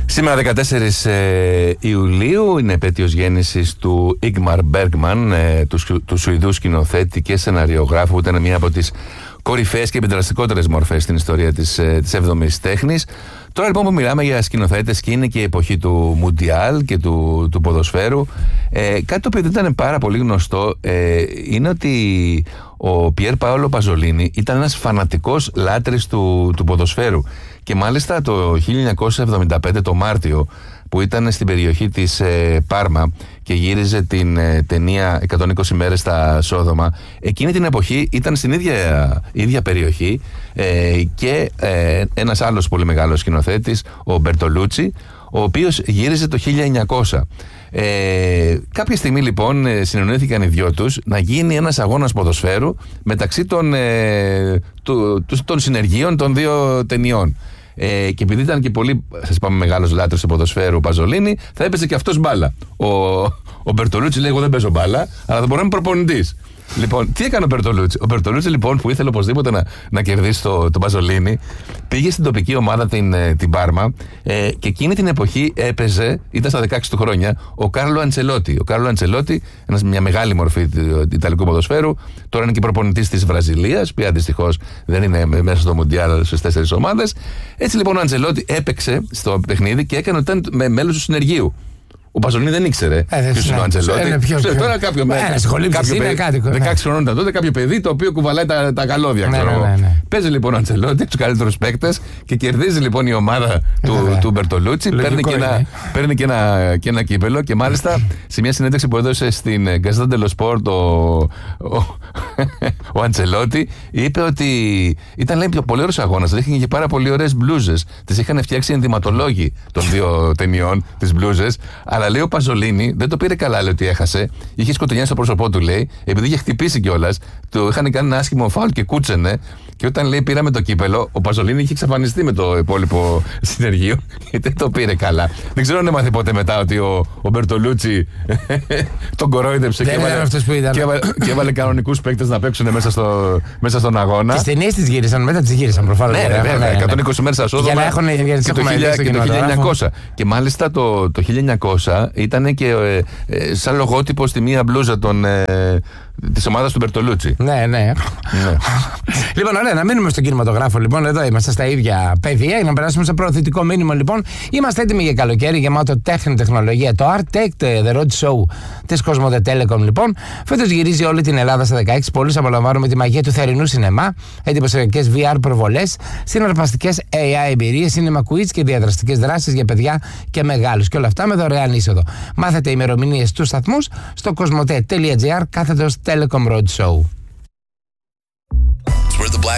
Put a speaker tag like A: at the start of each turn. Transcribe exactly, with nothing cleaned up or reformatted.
A: Σήμερα δεκατέσσερις Ιουλίου είναι επέτειος γέννησης του Ingmar Bergman, του, του Σουηδού σκηνοθέτη και σεναριογράφου, που ήταν μία από τις κορυφαίες και επιδραστικότερες μορφές στην ιστορία της, της έβδομης τέχνης. Τώρα λοιπόν που μιλάμε για σκηνοθέτες και είναι και η εποχή του Μουντιάλ και του, του ποδοσφαίρου, ε, κάτι το οποίο δεν ήταν πάρα πολύ γνωστό ε, είναι ότι ο Πιέρ Πάολο Παζολίνι ήταν ένας φανατικός λάτρης του, του ποδοσφαίρου, και μάλιστα το χίλια εννιακόσια εβδομήντα πέντε το Μάρτιο, που ήταν στην περιοχή της ε, Πάρμα και γύριζε την ε, ταινία εκατόν είκοσι μέρες στα Σόδομα, εκείνη την εποχή ήταν στην ίδια, ίδια περιοχή ε, και ε, ένας άλλος πολύ μεγάλος σκηνοθέτης, ο Μπερτολούτσι, ο οποίος γύριζε το χίλια εννιακόσια. Ε, κάποια στιγμή λοιπόν συνεννοήθηκαν οι δυο τους να γίνει ένας αγώνας ποδοσφαίρου μεταξύ των, ε, του, του, των συνεργείων των δύο ταινιών. Ε, και επειδή ήταν και πολύ, σας πάμε, μεγάλος λάτρης του ποδοσφαίρου ο Παζολίνι, θα έπαιζε και αυτός μπάλα. Ο, ο Μπερτολούτσι λέει: εγώ δεν παίζω μπάλα, αλλά θα μπορώ να είμαι προπονητής. Λοιπόν, τι έκανε ο Μπερτολούτσι? Ο Μπερτολούτσι, λοιπόν, που ήθελε οπωσδήποτε να, να κερδίσει τον το Παζολίνι, πήγε στην τοπική ομάδα την, την Πάρμα ε, και εκείνη την εποχή έπαιζε, ήταν στα δεκαέξι του χρόνια, ο Κάρλο Αντσελότι. Ο Κάρλο Αντσελότι, ένας, μια μεγάλη μορφή του Ιταλικού ποδοσφαίρου, τώρα είναι και προπονητής της Βραζιλίας, που δυστυχώς δεν είναι μέσα στο Μουντιάλ στις τέσσερις ομάδες. Έτσι λοιπόν ο Αντσελότι έπαιξε στο παιχνίδι και έκανε ότι ήταν με μέλος του συνεργείου. Ο Παζολίνι δεν ήξερε ποιος είναι ο Αντσελότι. Τώρα κάποιο παιδί, δεκαέξι χρονών ήταν τότε, κάποιο παιδί το οποίο κουβαλάει τα, τα καλώδια. Ναι, ξέρω. Ναι, ναι, ναι. Παίζει λοιπόν ο Αντσελότι, τους καλύτερους παίκτες, και κερδίζει λοιπόν η ομάδα του, του Μπερτολούτσι. Παίρνει, και ένα, παίρνει και, ένα, και ένα κύπελο, και μάλιστα σε μια συνέντευξη που έδωσε στην Gazzetta dello Sport ο, ο, ο Αντσελότι, είπε ότι ήταν, λέει, πολύ ωραίος αγώνας. Είχε και πάρα πολύ ωραίες μπλούζες. Τις είχαν φτιάξει ενδυματολόγοι των δύο ταινιών, τις μπλούζες. Αλλά λέει ο Παζολίνι δεν το πήρε καλά, λέει, ότι έχασε. Είχε σκοτεινιάσει στο πρόσωπό του, λέει, επειδή είχε χτυπήσει κιόλας. Του είχαν κάνει ένα άσχημο φάουλ και κούτσενε. Και όταν, λέει, πήραμε το κύπελο, ο Παζολίνι είχε εξαφανιστεί με το υπόλοιπο συνεργείο, γιατί δεν το πήρε καλά. Δεν ξέρω αν έμαθε ποτέ μετά ότι ο, ο Μπερτολούτσι τον κορόιδεψε και έβαλε, και, έβαλε, και έβαλε κανονικούς παίκτες να παίξουν μέσα, στο, μέσα στον αγώνα. Τις ταινίες τις γύρισαν, μετά τις γύρισαν προφανώς. Ναι, ναι, βέβαια. εκατόν είκοσι μέρες στα Σόδομα και το χίλια εννιακόσια. Και μάλιστα το, το χίλια εννιακόσια ήταν και ε, ε, σαν λογότυπο στη μία μπλούζα των. Ε, της ομάδας του Μπερτολούτσι. Ναι, ναι. ναι. Λοιπόν, ωραία, να μείνουμε στον κινηματογράφο. Λοιπόν, εδώ είμαστε στα ίδια πεδία. Για να περάσουμε σε προωθητικό μήνυμα, λοιπόν. Είμαστε έτοιμοι για καλοκαίρι, γεμάτο τέχνη, τεχνολογία. Το Art Tech, The Road Show της Cosmote Telecom, λοιπόν. Φέτος γυρίζει όλη την Ελλάδα στα δεκαέξι πόλεις. Απολαμβάνουμε τη μαγεία του θερινού σινεμά, εντυπωσιακές βι αρ προβολές, συναρπαστικές έι άι εμπειρίες, cinema quiz και διαδραστικές δράσεις για παιδιά και μεγάλους. Και όλα αυτά με δωρεάν είσοδο. Μάθετε ημερομηνίες στους σταθμούς στο cosmote.gr κάθετος Telecom Road Show.